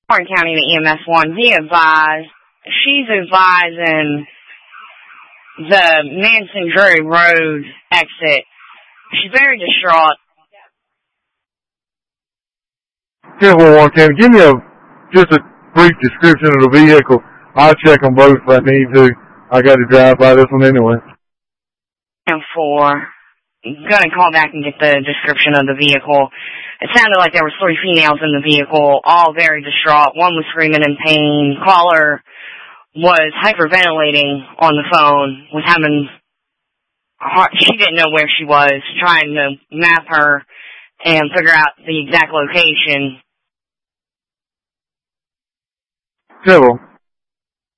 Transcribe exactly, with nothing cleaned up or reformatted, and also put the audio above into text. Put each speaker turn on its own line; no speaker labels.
Warren County to E M S one, be advised, she's advising the Manson Drury Road exit. She's very distraught.
ten one one, County, give me a, just a brief description of the vehicle. I'll check them both if I need to. I got to drive by this one anyway.
And four, I'm going to call back and get the description of the vehicle. It sounded like there were three females in the vehicle, all very distraught. One was screaming in pain. Caller was hyperventilating on the phone, was having a hard, she didn't know where she was, trying to map her and figure out the exact location.
Civil.